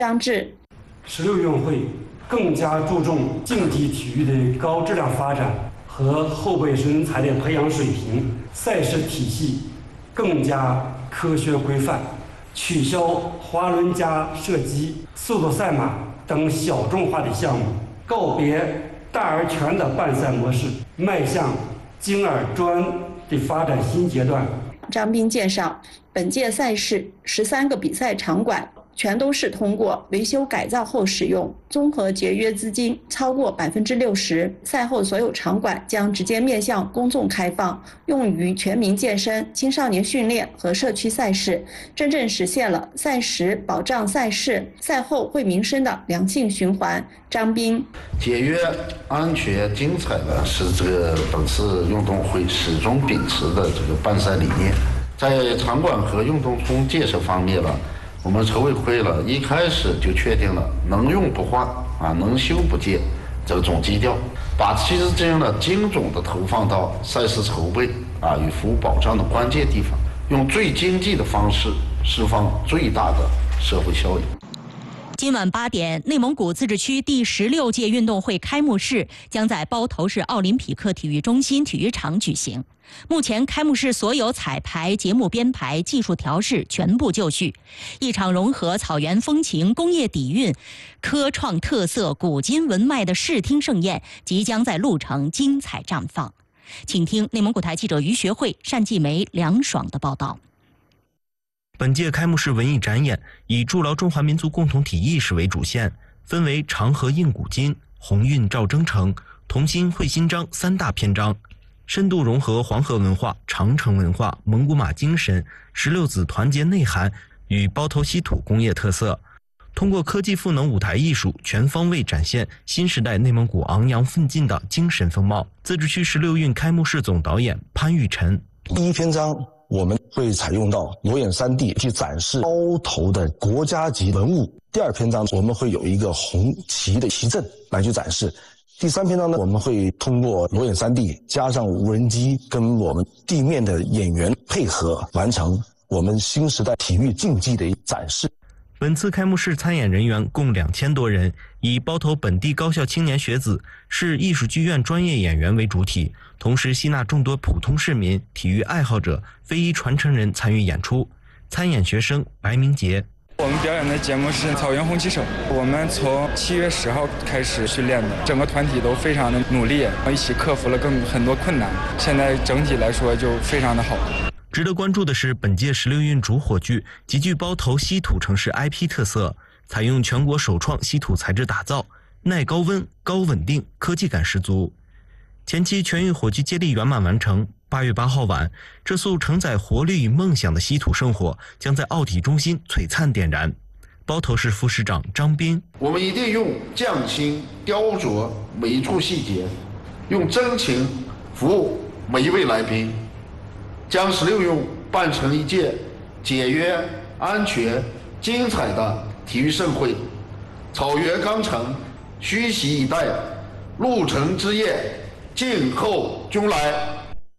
张志 16运会更加注重竞技体育的高质量发展和后备人才的培养水平，赛事体系更加科学规范，取消滑轮加射击、速度赛马等小众化的项目，告别大而全的办赛模式，迈向精而专的发展新阶段。 张斌介绍，本届赛事13个比赛场馆全都是通过维修改造后使用，综合节约资金超过60%。赛后所有场馆将直接面向公众开放，用于全民健身、青少年训练和社区赛事，真正实现了赛时保障赛事、赛后惠民生的良性循环。张斌， 节约、安全、精彩的是这个本次运动会始终秉持的这个办赛理念。在场馆和运动场建设方面呢，我们筹委会一开始就确定了能用不换能修不建这个总基调，把其实这样的精准的投放到赛事筹备与服务保障的关键地方，用最经济的方式释放最大的社会效益。 今晚8点，内蒙古自治区第16届运动会开幕式将在包头市奥林匹克体育中心体育场举行。目前，开幕式所有彩排、节目编排、技术调试全部就绪。一场融合草原风情、工业底蕴、科创特色、古今文脉的视听盛宴即将在鹿城精彩绽放。请听内蒙古台记者于学慧、单继梅、梁爽的报道。 本届开幕式文艺展演以筑牢中华民族共同体意识为主线，分为长河映古今、鸿运照征程、同心绘新章3大篇章，深度融合黄河文化、长城文化、蒙古马精神、16子团结内涵与包头稀土工业特色，通过科技赋能舞台艺术，全方位展现新时代内蒙古昂扬奋进的精神风貌。自治区16运开幕式总导演潘玉晨， 第一篇章我们会采用到裸眼3D 去展示包头的国家级文物。第2篇章我们会有一个红旗的旗阵来去展示。第3篇章呢，我们会通过裸眼3D加上无人机跟我们地面的演员配合，完成我们新时代体育竞技的展示。 本次开幕式参演人员共2000多人，以包头本地高校青年学子、市艺术剧院专业演员为主体，同时吸纳众多普通市民、体育爱好者、非遗传承人参与演出。参演学生白明杰， 我们表演的节目是草原红旗手，我们从7月10号开始训练的，整个团体都非常的努力，一起克服了很多困难，现在整体来说就非常的好。 值得关注的是，本届16运主火炬极具包头稀土城市 IP 特色，采用全国首创稀土材质打造，耐高温、高稳定，科技感十足。前期全运火炬接力圆满完成，8月8号晚，这束承载活力与梦想的稀土圣火将在奥体中心璀璨点燃。包头市副市长张斌， 我们一定用匠心雕琢每一处细节，用真情服务每一位来宾，将16运办成一届简约、安全、精彩的体育盛会。草原刚成，虚席以待，鹿城之夜静候君来。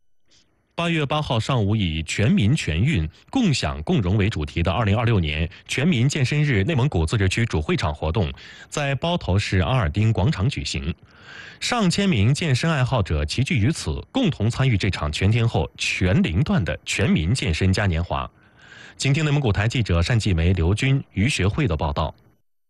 8月8号上午，以全民全运、共享共荣为主题的2026年全民健身日内蒙古自治区主会场活动在包头市阿尔丁广场举行。上千名健身爱好者齐聚于此，共同参与这场全天候、全龄段的全民健身嘉年华。请听内蒙古台记者单继梅、刘军、于学慧的报道。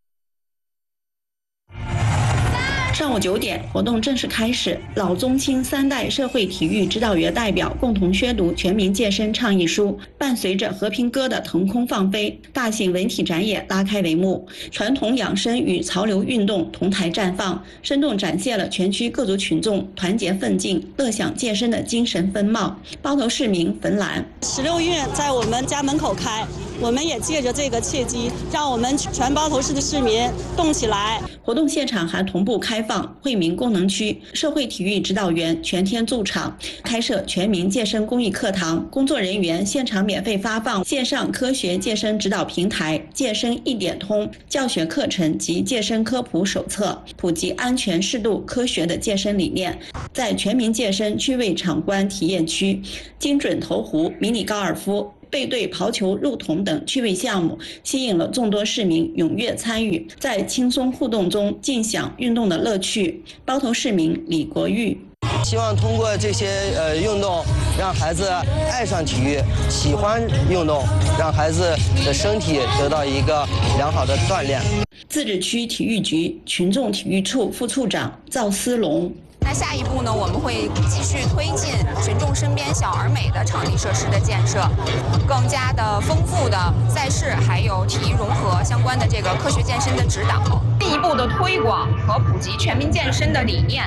上午9点，活动正式开始。老中青3代社会体育指导员代表共同宣读全民健身倡议书，伴随着和平鸽的腾空放飞，大型文体展演拉开帷幕。传统养生与潮流运动同台绽放，生动展现了全区各族群众团结奋进、乐享健身的精神风貌。包头市民冯兰 ，16运在我们家门口开，我们也借着这个契机，让我们全包头市的市民动起来。 活动现场还同步开放惠民功能区，社会体育指导员全天驻场，开设全民健身公益课堂，工作人员现场免费发放线上科学健身指导平台、健身一点通教学课程及健身科普手册，普及安全、适度、科学的健身理念。在全民健身趣味场馆体验区，精准投壶、迷你高尔夫、 背对刨球、入桶等趣味项目，吸引了众多市民踊跃参与，在轻松互动中尽享运动的乐趣。包头市民李国玉。 希望通过这些运动，让孩子爱上体育，喜欢运动，让孩子的身体得到一个良好的锻炼。 自治区体育局群众体育处副处长赵思龙。 那下一步呢，我们会继续推进群众身边小而美的场地设施的建设，更加的丰富的赛事，还有体育融合相关的这个科学健身的指导，进一步的推广和普及全民健身的理念。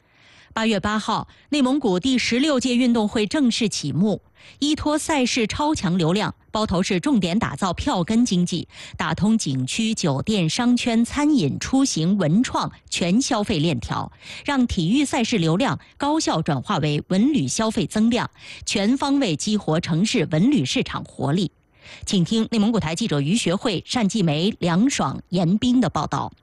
8月8号，内蒙古第16届运动会正式启幕。依托赛事超强流量，包头市重点打造票根经济，打通景区、酒店、商圈、餐饮、出行、文创全消费链条，让体育赛事流量高效转化为文旅消费增量，全方位激活城市文旅市场活力。请听内蒙古台记者于学慧、单继梅、梁爽、严斌的报道。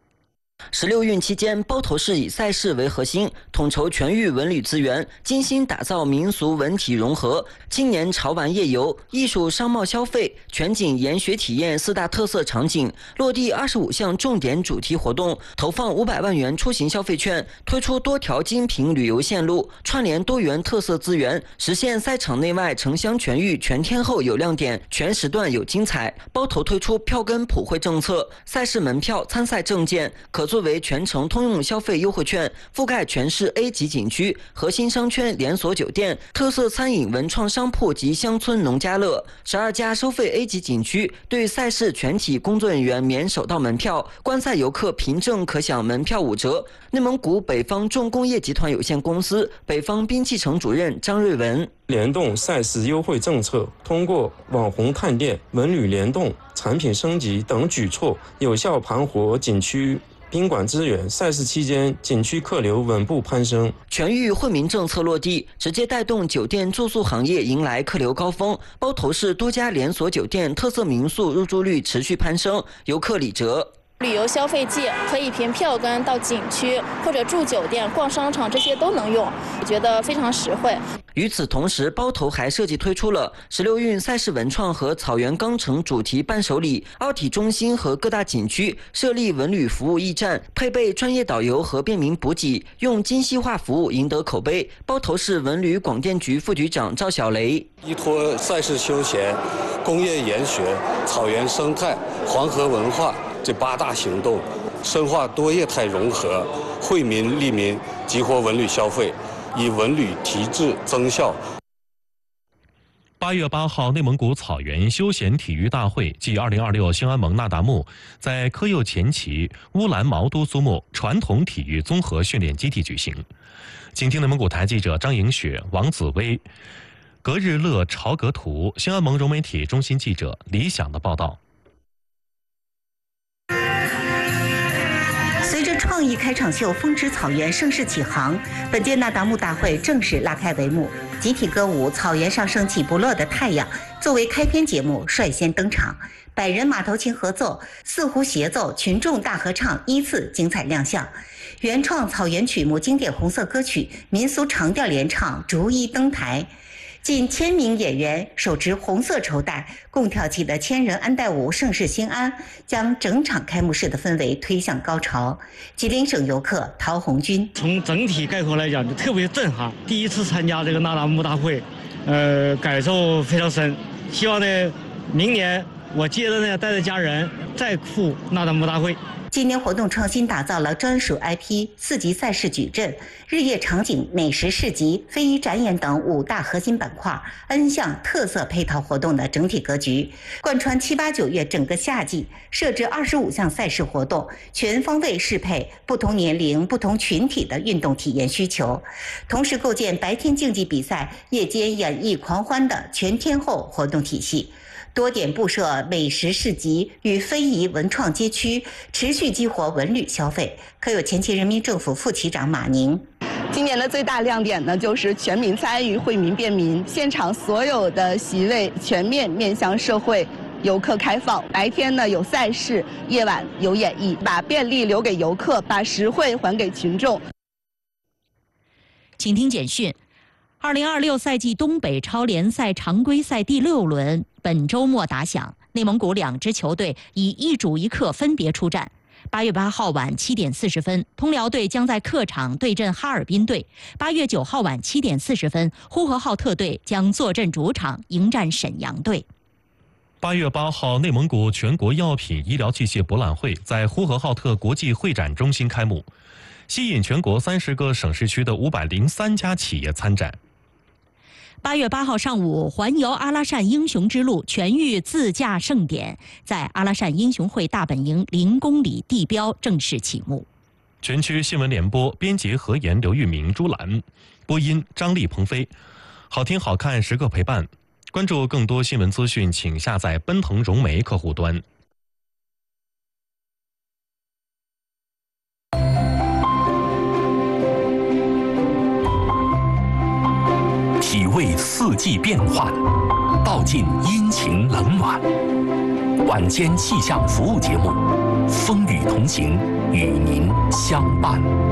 16运期间，包头市以赛事为核心，统筹全域文旅资源，精心打造民俗文体融合、青年潮玩夜游、艺术商贸消费、全景研学体验4大特色场景，落地25项重点主题活动，投放500万元出行消费券，推出多条精品旅游线路，串联多元特色资源，实现赛场内外城乡全域全天候有亮点，全时段有精彩。包头推出票根普惠政策，赛事门票、参赛证件可作为全程通用消费优惠券，覆盖全市 A 级景区、核心商圈、连锁酒店、特色餐饮、文创商铺及乡村农家乐。12家收费 A 级景区对赛事全体工作人员免首道门票，观赛游客凭证可享门票5折。内蒙古北方重工业集团有限公司北方兵器城主任张瑞文。 联动赛事优惠政策，通过网红探店、文旅联动、产品升级等举措，有效盘活景区宾馆资源，赛事期间景区客流稳步攀升。 全域惠民政策落地，直接带动酒店住宿行业迎来客流高峰。包头市多家连锁酒店、特色民宿入住率持续攀升，游客李哲。 旅游消费季可以凭票根到景区或者住酒店、逛商场，这些都能用，我觉得非常实惠。 与此同时，包头还设计推出了16运赛事文创和草原钢城主题伴手礼，奥体中心和各大景区设立文旅服务驿站，配备专业导游和便民补给，用精细化服务赢得口碑。包头市文旅广电局副局长赵小雷： 依托赛事休闲、工业研学、草原生态、黄河文化这8大行动，深化多业态融合，惠民利民，激活文旅消费，以文旅提质增效。 8月8号，内蒙古草原休闲体育大会暨2026兴安盟那达慕在科右前旗乌兰毛都苏木传统体育综合训练基地举行。请听内蒙古台记者张颖雪、王子薇、格日乐、朝格图、兴安盟融媒体中心记者李想的报道。 随着创意开场秀《风驰草原》盛世启航，本届那达慕大会正式拉开帷幕。集体歌舞《草原上升起不落的太阳》作为开篇节目率先登场，百人马头琴合奏、四胡协奏、群众大合唱依次精彩亮相。原创草原曲目、经典红色歌曲、民俗长调联唱逐一登台。近1000名演员手执红色绸带，共跳起的千人安带舞盛世兴安，将整场开幕式的氛围推向高潮。吉林省游客陶红军： 从整体概括来讲，就特别震撼。第一次参加这个那达慕大会，感受非常深。希望呢，明年我接着呢带着家人再赴那达慕大会。 今年活动创新打造了专属 IP、4级赛事矩阵、日夜场景、美食市集、非遗展演等5大核心板块，N 项特色配套活动的整体格局，贯穿7、8、9月整个夏季，设置25项赛事活动，全方位适配不同年龄、不同群体的运动体验需求，同时构建白天竞技比赛、夜间演艺狂欢的全天候活动体系。多点布设美食市集与非遗文创街区，持续激活文旅消费。可有前旗人民政府副旗长马宁： 今年的最大亮点呢，就是全民参与、惠民便民，现场所有的席位全面面向社会。游客开放，白天呢有赛事，夜晚有演绎，把便利留给游客，把实惠还给群众。 请听简讯。 2026赛季东北超联赛常规赛第6轮本周末打响，内蒙古2支球队以一主一客分别出战。8月8号晚7点40分，通辽队将在客场对阵哈尔滨队；8月9号晚7点40分，呼和浩特队将坐镇主场迎战沈阳队。 8月8号，内蒙古全国药品医疗器械博览会在呼和浩特国际会展中心开幕，吸引全国30个省市区的503家企业参展。 8月8号上午，环游阿拉善英雄之路全域自驾盛典在阿拉善英雄会大本营0公里地标正式启幕。 全区新闻联播编辑何岩、刘玉明、朱兰，播音张丽、鹏飞，好听好看时刻陪伴。关注更多新闻资讯，请下载奔腾融媒客户端。 体味四季变换，道尽阴晴冷暖。晚间气象服务节目，风雨同行，与您相伴。